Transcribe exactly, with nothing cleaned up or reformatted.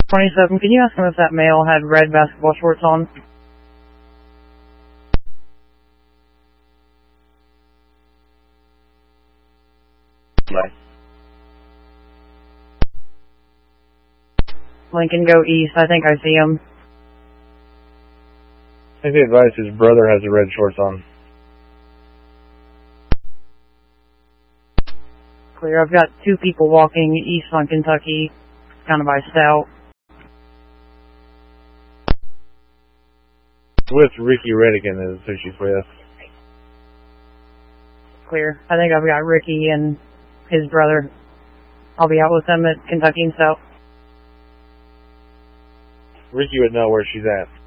twenty-seven, can you ask him if that male had red basketball shorts on? Bye. Lincoln, go east. I think I see him. Take the advice, his brother has the red shorts on. Clear. I've got two people walking east on Kentucky, kind of by Stout. With Ricky Redigan is who she's with. Clear. I think I've got Ricky and his brother. I'll be out with them at Kentucky and Stout. Ricky would know where she's at.